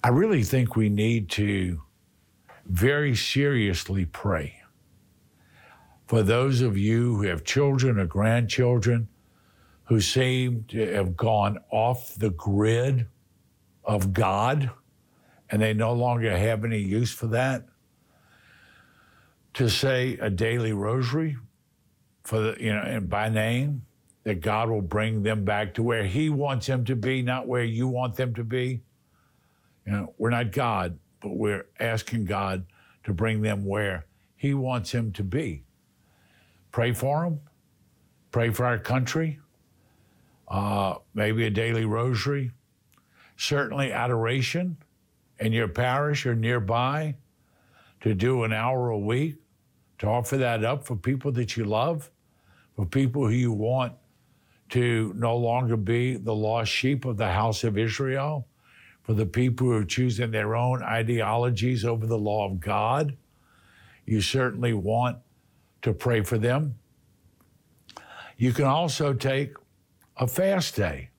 I really think we need to very seriously pray for those of you who have children or grandchildren who seem to have gone off the grid of God and they no longer have any use for that. To say a daily rosary for the, and by name, that God will bring them back to where He wants them to be, not where you want them to be. We're not God, but we're asking God to bring them where He wants them to be. Pray for them. Pray for our country. Maybe a daily rosary. Certainly adoration in your parish or nearby, to do an hour a week, to offer that up for people that you love, for people who you want to no longer be the lost sheep of the house of Israel, for the people who are choosing their own ideologies over the law of God. You certainly want to pray for them. You can also take a fast day.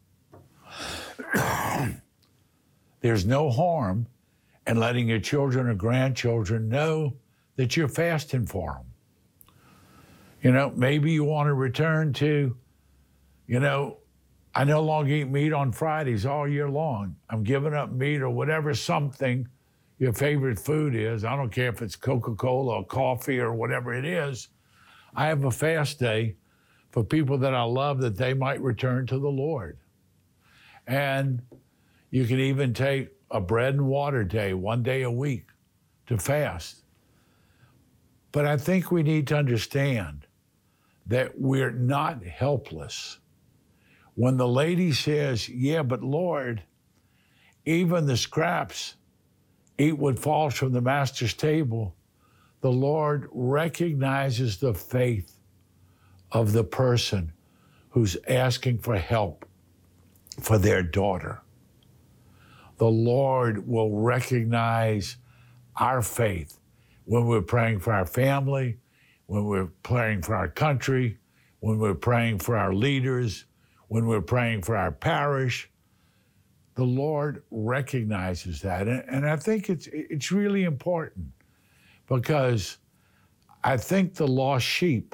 There's no harm in letting your children or grandchildren know that you're fasting for them. Maybe you want to return to, I no longer eat meat on Fridays all year long. I'm giving up meat or whatever something your favorite food is. I don't care if it's Coca-Cola or coffee or whatever it is. I have a fast day for people that I love, that they might return to the Lord. And you can even take a bread and water day, one day a week, to fast. But I think we need to understand that we're not helpless. When the lady says, yeah, but Lord, even the scraps eat what falls from the master's table, the Lord recognizes the faith of the person who's asking for help for their daughter. The Lord will recognize our faith when we're praying for our family, when we're praying for our country, when we're praying for our leaders, when we're praying for our parish. The Lord recognizes that. And I think it's really important, because I think the lost sheep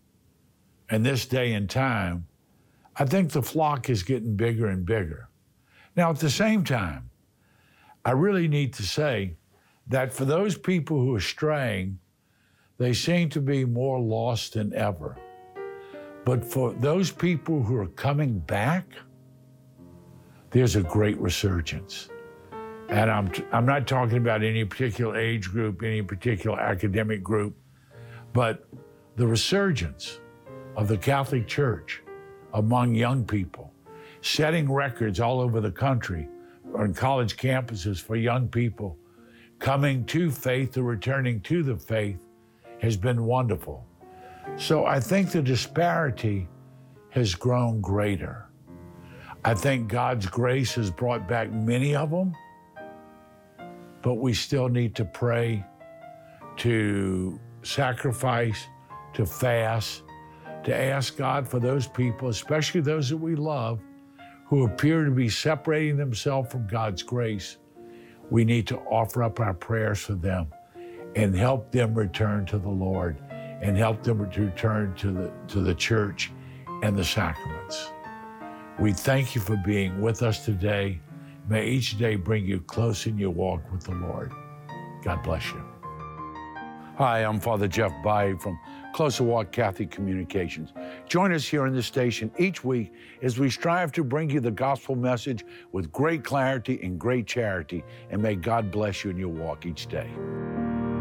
in this day and time, I think the flock is getting bigger and bigger. Now, at the same time, I really need to say that for those people who are straying, they seem to be more lost than ever. But for those people who are coming back, there's a great resurgence. And I'm not talking about any particular age group, any particular academic group, but the resurgence of the Catholic Church among young people, setting records all over the country on college campuses for young people coming to faith or returning to the faith has been wonderful. So I think the disparity has grown greater. I think God's grace has brought back many of them, but we still need to pray, to sacrifice, to fast, to ask God for those people, especially those that we love, who appear to be separating themselves from God's grace. We need to offer up our prayers for them and help them return to the Lord, and help them return to the church and the sacraments. We thank you for being with us today. May each day bring you close in your walk with the Lord. God bless you. Hi, I'm Father Jeff Baye from Closer Walk Catholic Communications. Join us here on this station each week as we strive to bring you the gospel message with great clarity and great charity. And may God bless you in your walk each day.